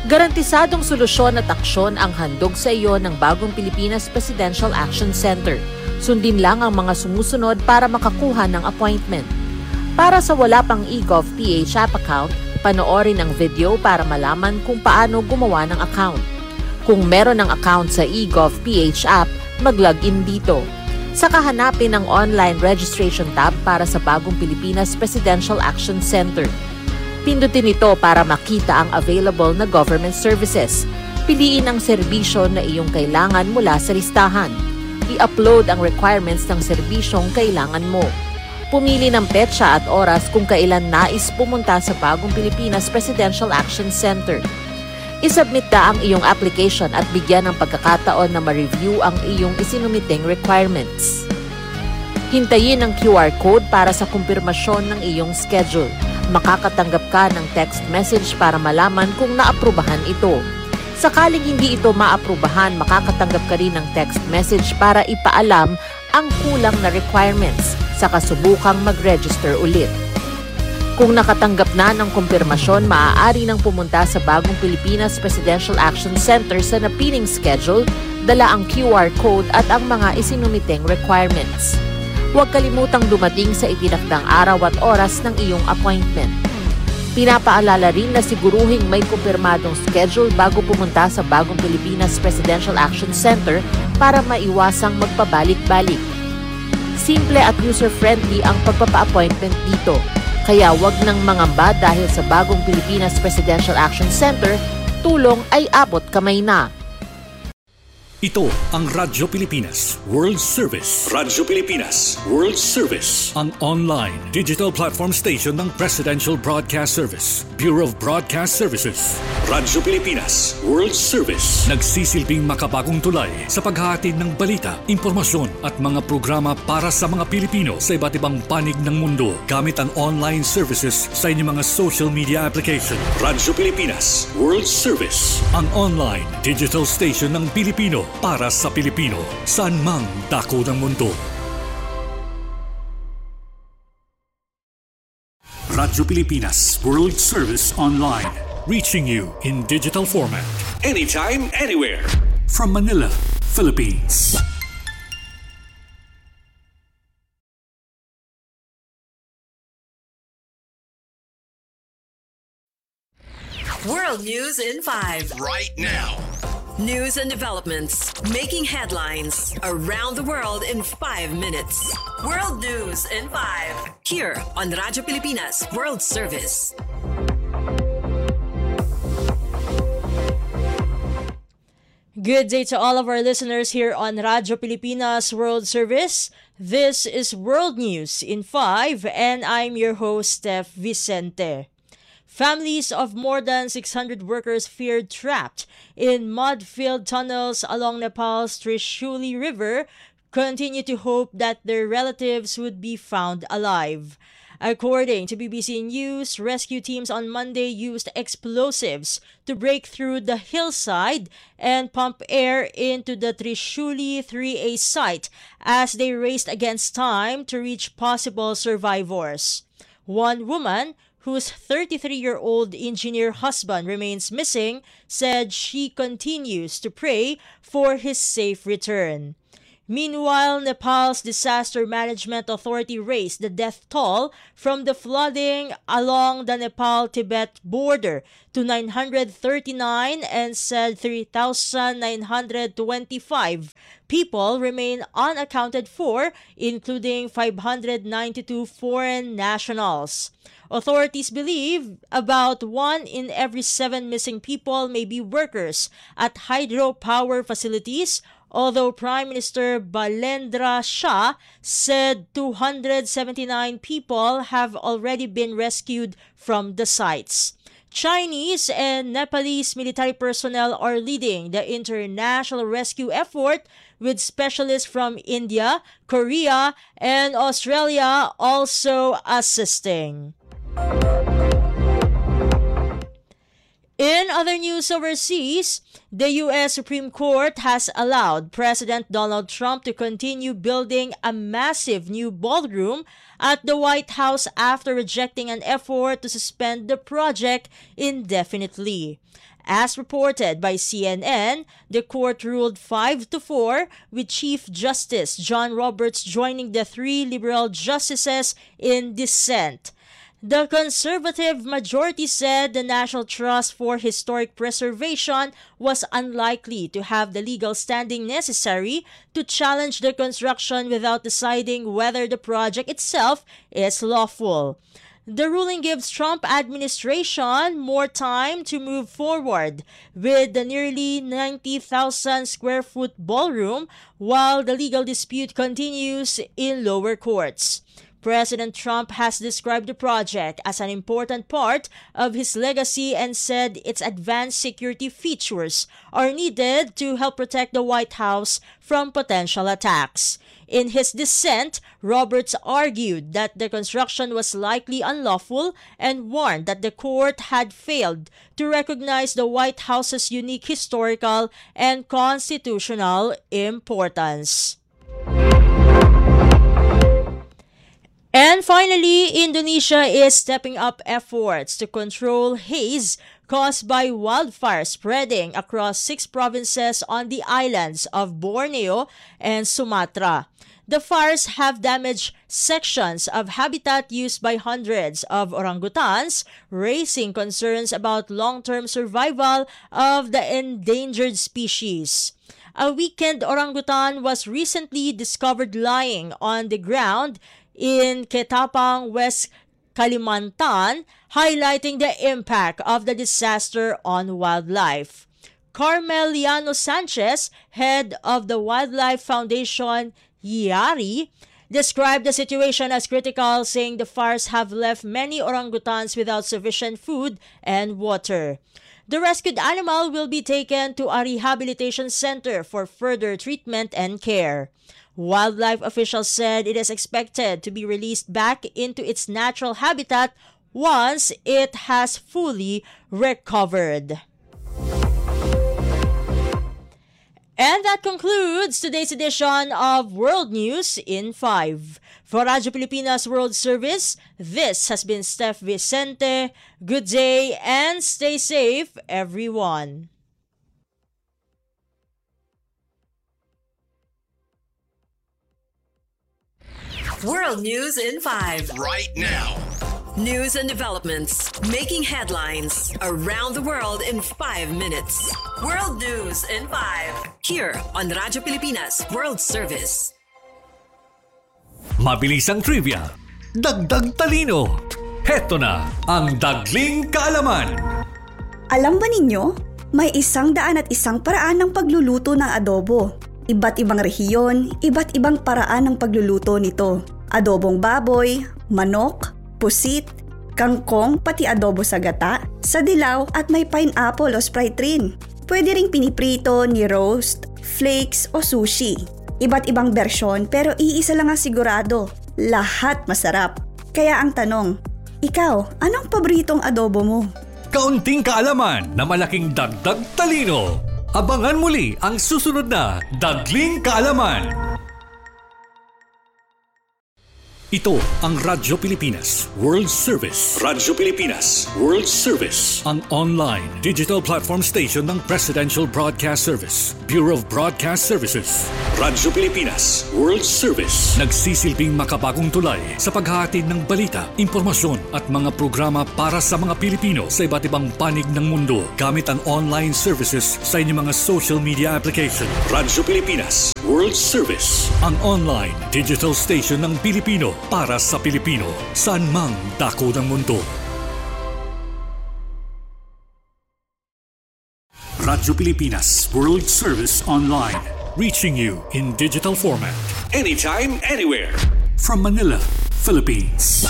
Garantisadong solusyon at aksyon ang handog sa iyo ng bagong Pilipinas Presidential Action Center. Sundin lang ang mga sumusunod para makakuha ng appointment. Para sa wala pang eGov.ph app account, panoorin ang video para malaman kung paano gumawa ng account. Kung meron ng account sa eGov.ph app, mag-login dito. Saka hanapin ang online registration tab para sa bagong Pilipinas Presidential Action Center. Pindutin ito para makita ang available na government services. Piliin ang serbisyo na iyong kailangan mula sa listahan. I-upload ang requirements ng serbisyong kailangan mo. Pumili ng petsa at oras kung kailan nais pumunta sa bagong Pilipinas Presidential Action Center. I-submit na ang iyong application at bigyan ng pagkakataon na ma-review ang iyong isinumiteng requirements. Hintayin ang QR code para sa kumpirmasyon ng iyong schedule. Makakatanggap ka ng text message para malaman kung naaprubahan ito. Sakaling hindi ito maaprubahan, makakatanggap ka rin ng text message para ipaalam ang kulang na requirements sa kasubukang mag-register ulit. Kung nakatanggap na ng kumpirmasyon, maaari nang pumunta sa bagong Pilipinas Presidential Action Center sa napiling schedule, dala ang QR code at ang mga isinumiteng requirements. Huwag kalimutang dumating sa itinakdang araw at oras ng iyong appointment. Pinapaalala rin na siguruhing may kumpirmadong schedule bago pumunta sa bagong Pilipinas Presidential Action Center para maiwasang magpabalik-balik. Simple at user-friendly ang pagpapa-appointment dito, kaya huwag nang mangamba dahil sa bagong Pilipinas Presidential Action Center, tulong ay abot kamay na. Ito ang Radyo Pilipinas World Service. Radyo Pilipinas World Service, ang online digital platform station ng Presidential Broadcast Service, Bureau of Broadcast Services. Radyo Pilipinas World Service, nagsisilbing makabagong tulay sa paghahatid ng balita, impormasyon at mga programa para sa mga Pilipino sa iba't ibang panig ng mundo gamit ang online services sa inyong mga social media application. Radyo Pilipinas World Service, ang online digital station ng Pilipino para sa Pilipino, saan mang dako ng mundo. Radyo Pilipinas World Service Online, reaching you in digital format, anytime, anywhere. From Manila, Philippines. World News in 5. Right now. News and developments making headlines around the world in 5 minutes. World News in 5. Here on Radyo Pilipinas World Service. Good day to all of our listeners here on Radyo Pilipinas World Service. This is World News in 5 and I'm your host, Steph Vicente. Families of more than 600 workers feared trapped in mud-filled tunnels along Nepal's Trishuli River continue to hope that their relatives would be found alive. According to BBC News, rescue teams on Monday used explosives to break through the hillside and pump air into the Trishuli 3A site as they raced against time to reach possible survivors. One woman, whose 33-year-old engineer husband remains missing, said she continues to pray for his safe return. Meanwhile, Nepal's Disaster Management Authority raised the death toll from the flooding along the Nepal-Tibet border to 939 and said 3,925 people remain unaccounted for, including 592 foreign nationals. Authorities believe about 1 in every 7 missing people may be workers at hydropower facilities, although Prime Minister Balendra Shah said 279 people have already been rescued from the sites. Chinese and Nepalese military personnel are leading the international rescue effort, with specialists from India, Korea, and Australia also assisting. In other news overseas, the U.S. Supreme Court has allowed President Donald Trump to continue building a massive new ballroom at the White House after rejecting an effort to suspend the project indefinitely. As reported by CNN, the court ruled 5-4 with Chief Justice John Roberts joining the 3 liberal justices in dissent. The conservative majority said the National Trust for Historic Preservation was unlikely to have the legal standing necessary to challenge the construction without deciding whether the project itself is lawful. The ruling gives Trump administration more time to move forward with the nearly 90,000 square foot ballroom while the legal dispute continues in lower courts. President Trump has described the project as an important part of his legacy and said its advanced security features are needed to help protect the White House from potential attacks. In his dissent, Roberts argued that the construction was likely unlawful and warned that the court had failed to recognize the White House's unique historical and constitutional importance. And finally, Indonesia is stepping up efforts to control haze caused by wildfire spreading across 6 provinces on the islands of Borneo and Sumatra. The fires have damaged sections of habitat used by hundreds of orangutans, raising concerns about long-term survival of the endangered species. A weakened orangutan was recently discovered lying on the ground in Ketapang, West Kalimantan, highlighting the impact of the disaster on wildlife. Carmel Liano Sanchez, head of the Wildlife Foundation YIARI, described the situation as critical, saying the fires have left many orangutans without sufficient food and water. The rescued animal will be taken to a rehabilitation center for further treatment and care. Wildlife officials said it is expected to be released back into its natural habitat once it has fully recovered. And that concludes today's edition of World News in 5. For Radyo Pilipinas World Service, this has been Steph Vicente. Good day and stay safe, everyone. World News in 5. Right now. News and developments making headlines around the world in 5 minutes. World News in 5. Here on Radyo Pilipinas World Service. Mabilisang trivia. Dagdag talino. Heto na ang Dagling Kaalaman. Alam ba ninyo? May 101 paraan ng pagluluto ng adobo. Iba't ibang rehiyon, iba't ibang paraan ng pagluluto nito. Adobong baboy, manok, pusit, kangkong, pati adobo sa gata, sa dilaw at may pineapple o Sprite rin. Pwede ring piniprito, ni-roast, flakes o sushi. Iba't ibang bersyon pero iisa lang ang sigurado. Lahat masarap. Kaya ang tanong, ikaw, anong paboritong adobo mo? Kaunting kaalaman na malaking dagdag talino. Abangan muli ang susunod na Dagling Kaalaman. Ito ang Radyo Pilipinas World Service. Radyo Pilipinas World Service, ang online digital platform station ng Presidential Broadcast Service, Bureau of Broadcast Services. Radyo Pilipinas World Service, nagsisilbing makabagong tulay sa paghahatid ng balita, impormasyon at mga programa para sa mga Pilipino sa iba't ibang panig ng mundo gamit ang online services sa inyong mga social media application. Radyo Pilipinas World Service, ang online digital station ng Pilipino para sa Pilipino, saan mang dako ng mundo. Radyo Pilipinas World Service Online, reaching you in digital format, anytime, anywhere, from Manila, Philippines.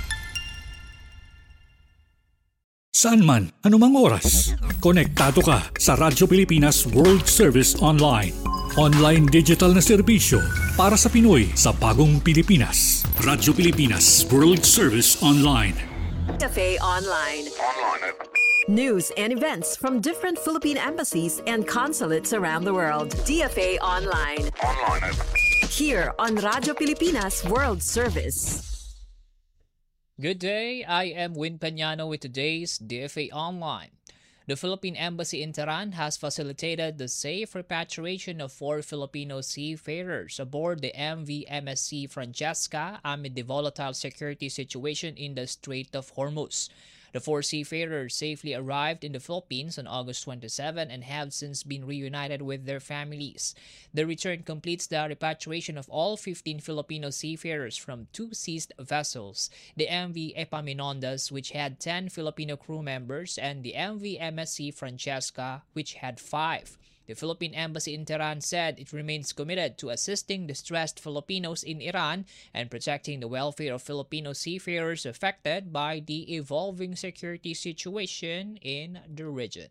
Saan man, anumang oras, konektado ka sa Radyo Pilipinas World Service Online. Online digital na serbisyo para sa Pinoy sa bagong Pilipinas. Radyo Pilipinas World Service Online. DFA Online. News and events from different Philippine embassies and consulates around the world. DFA Online. Here on Radyo Pilipinas World Service. Good day, I am Win Peñano with today's DFA Online. The Philippine Embassy in Tehran has facilitated the safe repatriation of 4 Filipino seafarers aboard the MV MSC Francesca amid the volatile security situation in the Strait of Hormuz. The 4 seafarers safely arrived in the Philippines on August 27 and have since been reunited with their families. The return completes the repatriation of all 15 Filipino seafarers from 2 seized vessels, the MV Epaminondas, which had 10 Filipino crew members, and the MV MSC Francesca, which had 5. The Philippine Embassy in Tehran said it remains committed to assisting distressed Filipinos in Iran and protecting the welfare of Filipino seafarers affected by the evolving security situation in the region.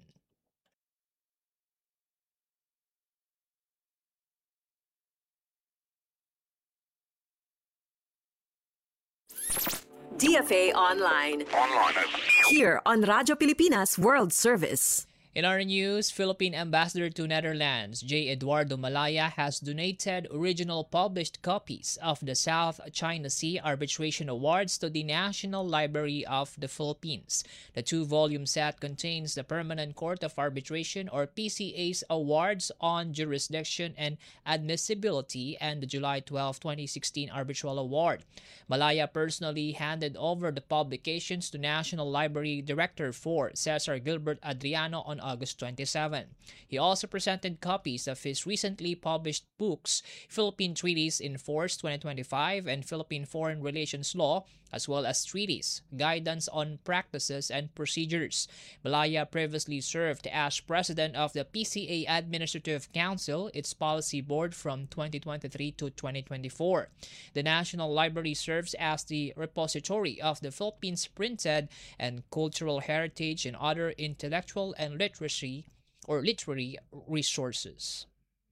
DFA Online. Here on Radyo Pilipinas World Service. In our news, Philippine Ambassador to Netherlands, J. Eduardo Malaya, has donated original published copies of the South China Sea Arbitration Awards to the National Library of the Philippines. The 2-volume set contains the Permanent Court of Arbitration or PCA's Awards on Jurisdiction and Admissibility and the July 12, 2016 Arbitral Award. Malaya personally handed over the publications to National Library Director 4 Cesar Gilbert Adriano on August 27. He also presented copies of his recently published books, Philippine Treaties in Force 2025 and Philippine Foreign Relations Law, as well as treaties, guidance on practices and procedures. Malaya previously served as president of the PCA Administrative Council, its policy board from 2023 to 2024. The National Library serves as the repository of the Philippines' printed and cultural heritage and other intellectual and literary resources.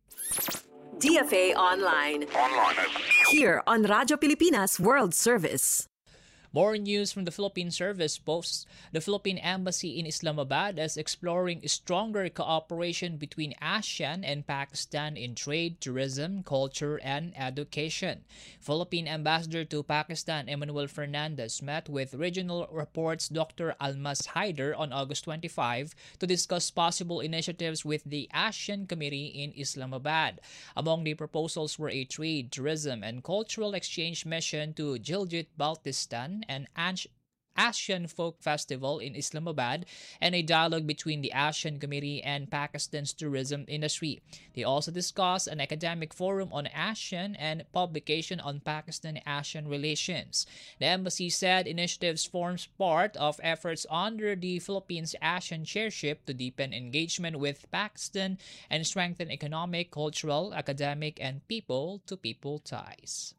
DFA Online. Here on Radyo Pilipinas World Service. More news from the Philippine Service posts the Philippine Embassy in Islamabad is exploring stronger cooperation between ASEAN and Pakistan in trade, tourism, culture, and education. Philippine Ambassador to Pakistan Emmanuel Fernandez met with Regional Reports Dr. Almas Haider on August 25 to discuss possible initiatives with the ASEAN Committee in Islamabad. Among the proposals were a trade, tourism, and cultural exchange mission to Gilgit-Baltistan, an ASEAN Folk Festival in Islamabad, and a dialogue between the ASEAN Committee and Pakistan's tourism industry. They also discussed an academic forum on ASEAN and publication on Pakistan-ASEAN relations. The embassy said initiatives forms part of efforts under the Philippines ASEAN chairship to deepen engagement with Pakistan and strengthen economic, cultural, academic, and people-to-people ties.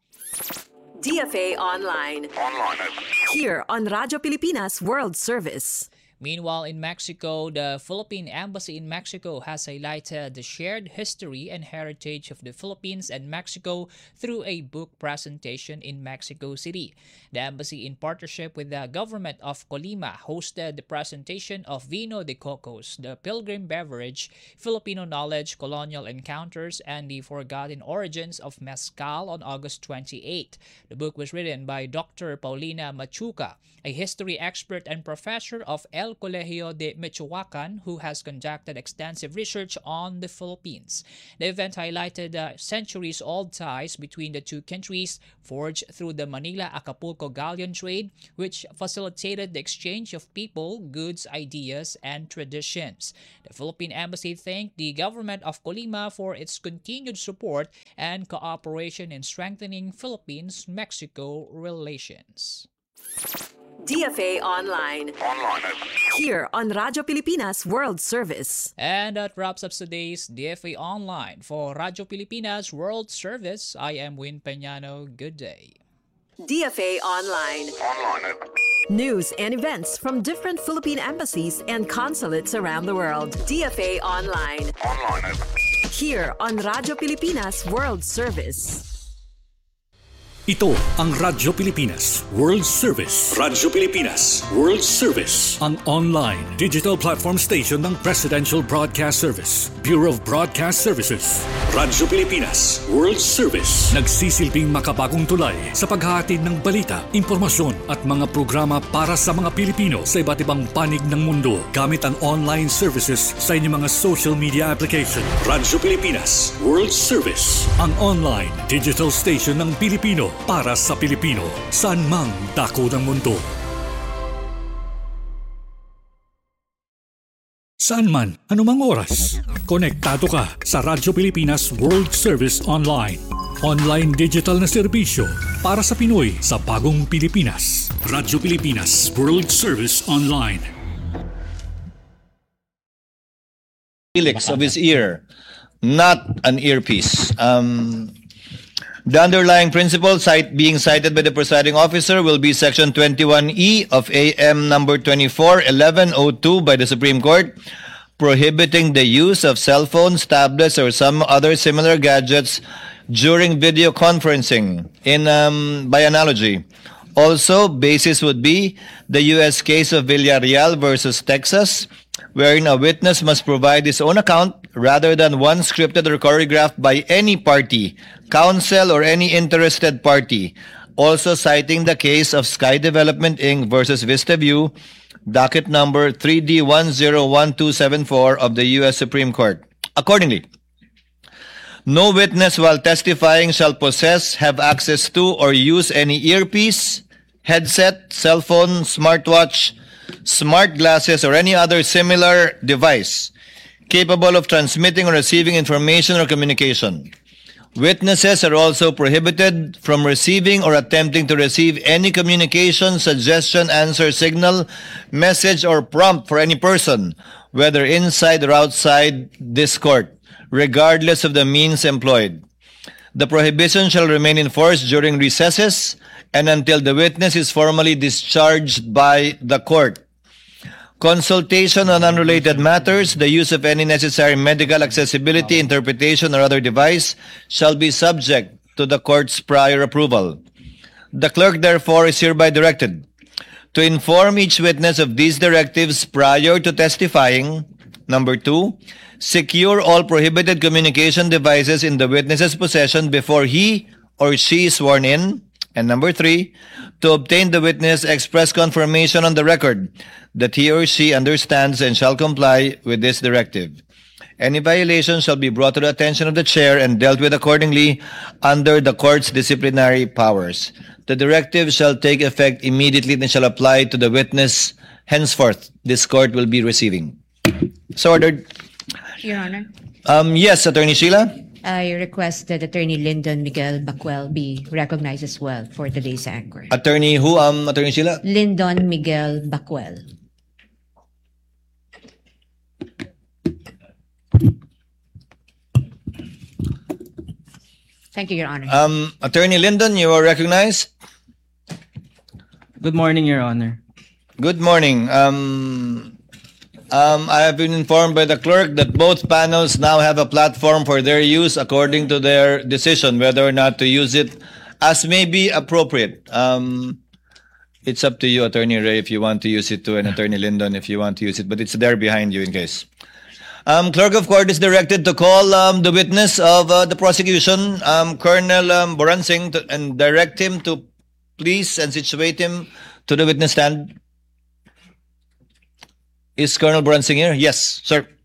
DFA Online. Here on Radyo Pilipinas World Service. Meanwhile, in Mexico, the Philippine Embassy in Mexico has highlighted the shared history and heritage of the Philippines and Mexico through a book presentation in Mexico City. The embassy, in partnership with the government of Colima, hosted the presentation of Vino de Cocos, the pilgrim beverage, Filipino knowledge, colonial encounters, and the forgotten origins of mezcal on August 28. The book was written by Dr. Paulina Machuca, a history expert and professor of El Colegio de Michoacan, who has conducted extensive research on the Philippines. The event highlighted the centuries-old ties between the two countries forged through the Manila-Acapulco galleon trade, which facilitated the exchange of people, goods, ideas, and traditions. The Philippine Embassy thanked the government of Colima for its continued support and cooperation in strengthening Philippines-Mexico relations. DFA Online. Here on Radyo Pilipinas World Service. And that wraps up today's DFA Online. For Radyo Pilipinas World Service, I am Win Peñano. Good day. DFA Online. News and events from different Philippine embassies and consulates around the world. DFA Online. Here on Radyo Pilipinas World Service. Ito ang Radyo Pilipinas World Service. Radyo Pilipinas World Service, ang online digital platform station ng Presidential Broadcast Service, Bureau of Broadcast Services. Radyo Pilipinas World Service, nagsisilbing makabagong tulay sa paghahatid ng balita, impormasyon at mga programa para sa mga Pilipino sa iba't ibang panig ng mundo gamit ang online services sa inyong mga social media application. Radyo Pilipinas World Service, ang online digital station ng Pilipino para sa Pilipino, saan mang dako ng mundo. Saan man, anumang oras, konektado ka sa Radyo Pilipinas World Service Online. Online digital na serbisyo para sa Pinoy sa bagong Pilipinas. Radyo Pilipinas World Service Online. Helix of his ear, not an earpiece. The underlying principle being cited by the presiding officer will be Section 21E of AM number 24-1102 by the Supreme Court, prohibiting the use of cell phones, tablets, or some other similar gadgets during video conferencing. By analogy, also basis would be the U.S. case of Villarreal versus Texas, wherein a witness must provide his own account rather than one scripted or choreographed by any party, counsel, or any interested party. Also citing the case of Sky Development Inc. versus Vista View, docket number 3D101274 of the U.S. Supreme Court. Accordingly, no witness while testifying shall possess, have access to, or use any earpiece, headset, cell phone, smartwatch, smart glasses, or any other similar device capable of transmitting or receiving information or communication. Witnesses are also prohibited from receiving or attempting to receive any communication, suggestion, answer, signal, message, or prompt for any person, whether inside or outside this court, regardless of the means employed. The prohibition shall remain in force during recesses and until the witness is formally discharged by the court. Consultation on unrelated matters, the use of any necessary medical accessibility, interpretation, or other device shall be subject to the court's prior approval. The clerk, therefore, is hereby directed to inform each witness of these directives prior to testifying. Number 2, secure all prohibited communication devices in the witness's possession before he or she is sworn in. And number 3, to obtain the witness express confirmation on the record that he or she understands and shall comply with this directive. Any violation shall be brought to the attention of the chair and dealt with accordingly under the court's disciplinary powers. The directive shall take effect immediately and shall apply to the witness henceforth this court will be receiving. So ordered. Your Honor. Yes, Attorney Sheila. I request that Attorney Lyndon Miguel Bacuel be recognized as well for today's anchor. Attorney who, Attorney Sheila? Lyndon Miguel Bacuel. Thank you, Your Honor. Attorney Lyndon, you are recognized. Good morning, Your Honor. Good morning. I have been informed by the clerk that both panels now have a platform for their use according to their decision whether or not to use it as may be appropriate. It's up to you, Attorney Ray, if you want to use it to, and Attorney Lyndon if you want to use it, but it's there behind you in case. Clerk of Court is directed to call the witness of the prosecution, Colonel Boransing, and direct him to please and situate him to the witness stand. Is Colonel Boransing here? Yes, sir.